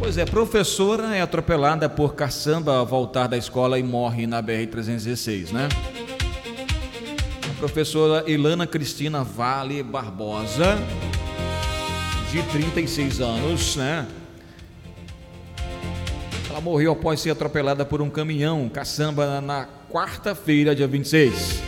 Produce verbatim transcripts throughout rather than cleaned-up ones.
Pois é, professora é atropelada por caçamba ao voltar da escola e morre na B R trezentos e dezesseis, né? A professora Ilana Cristina Vale Barbosa, de trinta e seis anos, né? Ela morreu após ser atropelada por um caminhão caçamba na quarta-feira, dia vinte e seis.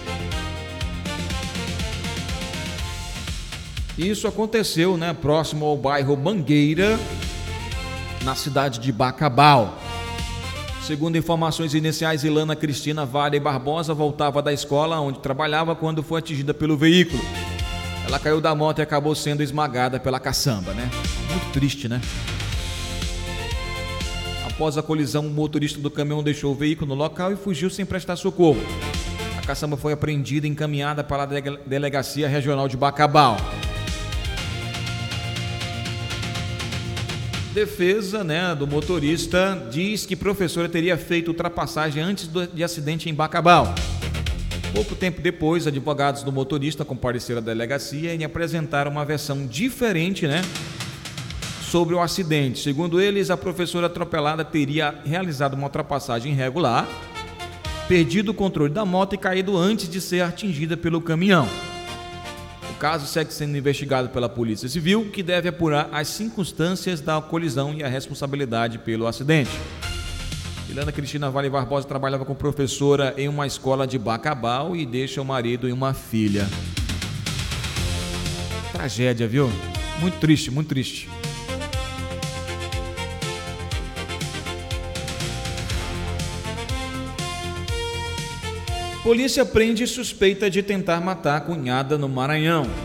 Isso aconteceu, né, próximo ao bairro Mangueira, na cidade de Bacabal. Segundo informações iniciais, Ilana Cristina Vale Barbosa voltava da escola onde trabalhava quando foi atingida pelo veículo. Ela caiu da moto e acabou sendo esmagada pela caçamba, né? Muito triste, né? Após a colisão, o motorista do caminhão deixou o veículo no local e fugiu sem prestar socorro. A caçamba foi apreendida e encaminhada para a Delegacia Regional de Bacabal. Defesa, né, do motorista diz que a professora teria feito ultrapassagem antes do, de acidente em Bacabal. Pouco tempo depois, advogados do motorista compareceram à delegacia e apresentaram uma versão diferente, né, sobre o acidente. Segundo eles, a professora atropelada teria realizado uma ultrapassagem irregular, perdido o controle da moto e caído antes de ser atingida pelo caminhão. O caso segue sendo investigado pela Polícia Civil, que deve apurar as circunstâncias da colisão e a responsabilidade pelo acidente. Ilana Cristina Vale Barbosa trabalhava como professora em uma escola de Bacabal e deixa o marido e uma filha. Tragédia, viu? Muito triste, muito triste. Polícia prende suspeita de tentar matar a cunhada no Maranhão.